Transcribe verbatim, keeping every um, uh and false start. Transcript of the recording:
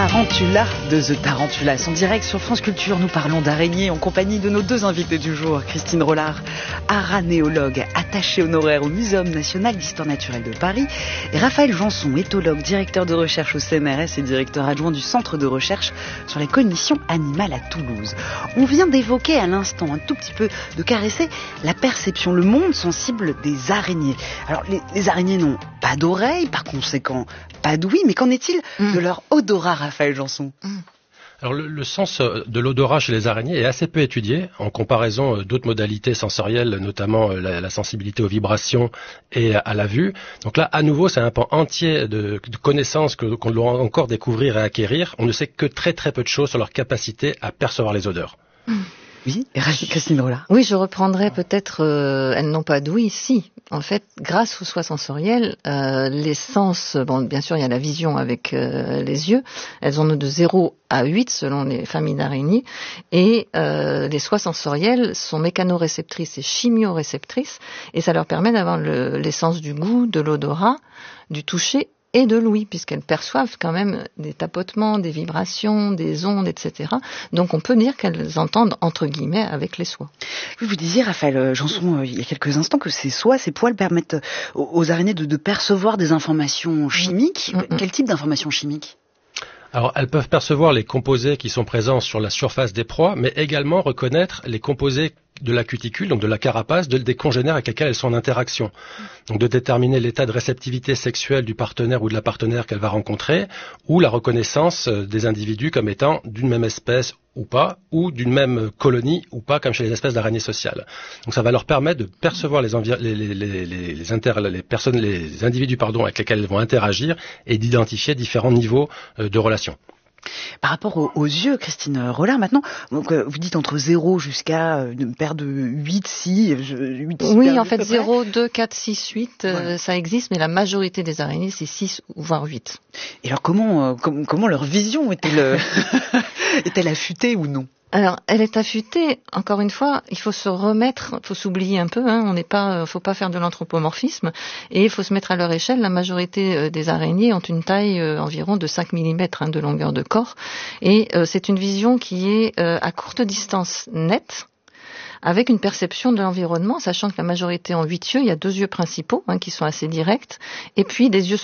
Tarantula de The Tarantulas. En direct sur France Culture, nous parlons d'araignées en compagnie de nos deux invités du jour. Christine Rollard, aranéologue attachée honoraire au Muséum national d'histoire naturelle de Paris, et Raphaël Janson, éthologue, directeur de recherche au C N R S et directeur adjoint du Centre de recherche sur la cognition animale à Toulouse. On vient d'évoquer à l'instant, un tout petit peu, de caresser la perception, le monde sensible des araignées. Alors, les, les araignées n'ont pas d'oreilles, par conséquent, pas d'ouïe, mais qu'en est-il mmh. de leur odorat, Raphaël Janson? mmh. Alors le, le sens de l'odorat chez les araignées est assez peu étudié en comparaison d'autres modalités sensorielles, notamment la, la sensibilité aux vibrations et à, à la vue. Donc là, à nouveau, c'est un pan entier de, de connaissances que, qu'on doit encore découvrir et acquérir. On ne sait que très très peu de choses sur leur capacité à percevoir les odeurs. Mmh. Oui, et Christine Rollard. Oui, je reprendrai peut-être, euh, elles n'ont pas d'ouïe, si. En fait, grâce aux soies sensorielles, euh, les sens, bon, bien sûr, il y a la vision avec euh, les yeux, elles en ont de zéro à huit selon les familles d'araignées, et euh, les soies sensorielles sont mécanoréceptrices et chimioréceptrices, et ça leur permet d'avoir le, les sens du goût, de l'odorat, du toucher, et de l'ouïe, puisqu'elles perçoivent quand même des tapotements, des vibrations, des ondes, et cetera. Donc on peut dire qu'elles entendent, entre guillemets, avec les soies. Vous disiez, Raphaël Janson, euh, il y a quelques instants, que ces soies, ces poils permettent aux, aux araignées de, de percevoir des informations chimiques. Mmh. Quel type d'informations chimiques ? Alors, elles peuvent percevoir les composés qui sont présents sur la surface des proies, mais également reconnaître les composés de la cuticule, donc de la carapace, de, des congénères avec lesquels elles sont en interaction. Donc de déterminer l'état de réceptivité sexuelle du partenaire ou de la partenaire qu'elle va rencontrer, ou la reconnaissance des individus comme étant d'une même espèce ou pas, ou d'une même colonie ou pas, comme chez les espèces d'araignées sociales. Donc ça va leur permettre de percevoir les, envi- les, les, les, les, les, inter- les personnes, les individus pardon, avec lesquels elles vont interagir et d'identifier différents niveaux euh, de relations. Par rapport aux, aux yeux, Christine Rollard, maintenant, donc, euh, vous dites entre zéro jusqu'à euh, une paire de huit, six, huit, six oui, en fait, zéro, deux, quatre, six, huit, euh, ouais. ça existe, mais la majorité des araignées, c'est six, voire huit. Et alors, comment, euh, com- comment leur vision est-elle, euh, est-elle affûtée ou non ? Alors, elle est affûtée. Encore une fois, il faut se remettre, il faut s'oublier un peu. Hein, on n'est pas, faut pas faire de l'anthropomorphisme, et il faut se mettre à leur échelle. La majorité des araignées ont une taille euh, environ de cinq millimètres hein, de longueur de corps, et euh, c'est une vision qui est euh, à courte distance nette, avec une perception de l'environnement, sachant que la majorité ont huit yeux. Il y a deux yeux principaux hein, qui sont assez directs, et puis des yeux